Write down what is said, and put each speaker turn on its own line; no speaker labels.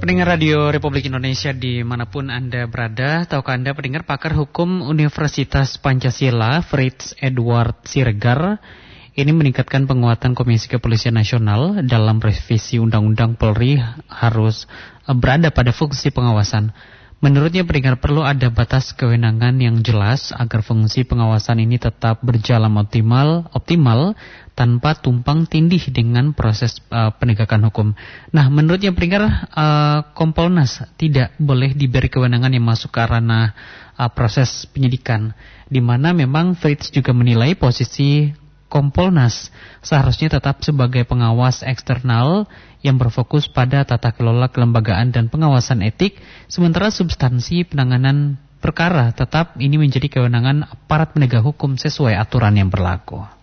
Pendengar Radio Republik Indonesia dimanapun Anda berada, tahukah Anda pendengar pakar hukum Universitas Pancasila Fritz Edward Siregar ini meningkatkan penguatan Komisi Kepolisian Nasional dalam revisi Undang-Undang Polri harus berada pada fungsi pengawasan. Menurutnya pendengar perlu ada batas kewenangan yang jelas agar fungsi pengawasan ini tetap berjalan optimal tanpa tumpang tindih dengan proses penegakan hukum. Nah, menurutnya pendengar Kompolnas tidak boleh diberi kewenangan yang masuk ke ranah proses penyidikan, di mana memang Fritz juga menilai posisi Kompolnas seharusnya tetap sebagai pengawas eksternal yang berfokus pada tata kelola kelembagaan dan pengawasan etik, sementara substansi penanganan perkara tetap ini menjadi kewenangan aparat penegak hukum sesuai aturan yang berlaku.